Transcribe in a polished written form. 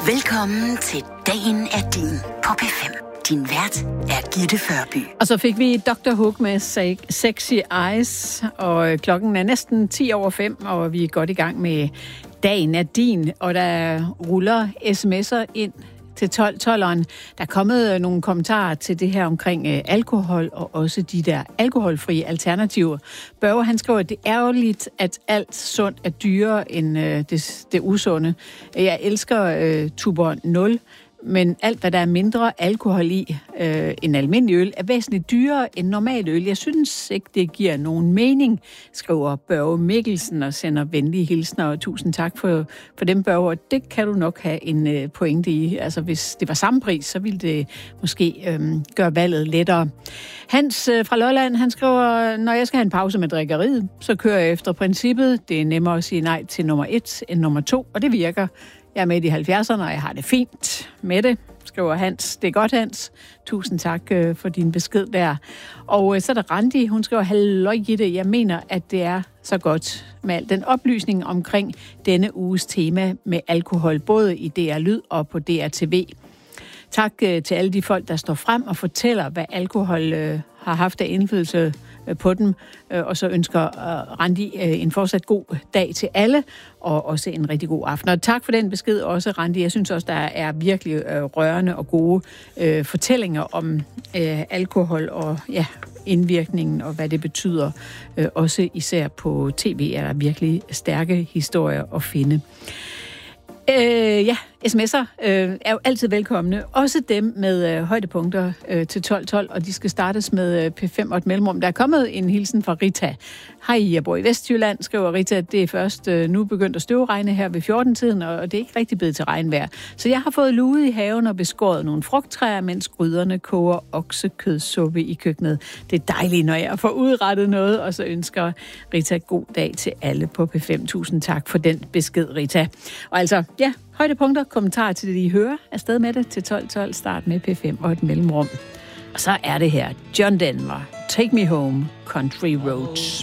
Velkommen til Dagen er din på P5. Din vært er Gitte Førby. Og så fik vi Dr. Hook med Sexy Eyes, og klokken er næsten 5:10, og vi er godt i gang med Dagen er din, og der ruller sms'er ind til 12-12'eren. Der er kommet nogle kommentarer til det her omkring alkohol, og også de der alkoholfrie alternativer. Børge, han skriver, at det er ærgerligt, at alt sundt er dyrere end det usunde. Jeg elsker Tuborg 0, men alt, hvad der er mindre alkohol i end almindelig øl, er væsentligt dyrere end normal øl. Jeg synes ikke, det giver nogen mening, skriver Børge Mikkelsen og sender venlige hilsner. Og tusind tak for dem, Børge. Og det kan du nok have en pointe i. Altså, hvis det var samme pris, så ville det måske gøre valget lettere. Hans fra Lolland, han skriver, når jeg skal have en pause med drikkeriet, så kører jeg efter princippet. Det er nemmere at sige nej til nummer 1 end nummer 2, og det virker. Jeg er med i 70'erne, og jeg har det fint med det, skriver Hans. Det er godt, Hans. Tusind tak for din besked der. Og så er der Randi, hun skriver, halløj Gitte, jeg mener, at det er så godt med al den oplysning omkring denne uges tema med alkohol, både i DR Lyd og på DR TV. Tak til alle de folk, der står frem og fortæller, hvad alkohol har haft af indflydelse på dem, og så ønsker Randi en fortsat god dag til alle, og også en rigtig god aften. Og tak for den besked også, Randi. Jeg synes også, der er virkelig rørende og gode fortællinger om alkohol og indvirkningen og hvad det betyder. Også især på tv er der virkelig stærke historier at finde. sms'er er jo altid velkomne. Også dem med højdepunkter til 12.12, og de skal startes med P5 og et mellemrum. Der er kommet en hilsen fra Rita. Hej, jeg bor i Vestjylland, skriver Rita. Det er først nu begyndt at støvregne her ved 14-tiden, og det er ikke rigtig blevet til regnvejr. Så jeg har fået luet i haven og beskåret nogle frugttræer, mens gryderne koger oksekødsuppe i køkkenet. Det er dejligt, når jeg får udrettet noget, og så ønsker Rita god dag til alle på P5. Tusind tak for den besked, Rita. Og altså, højdepunkter, kommentarer til det, I hører. Afsted med det til 12.12, start med P5 og et mellemrum. Og så er det her John Denver, Take Me Home, Country Roads.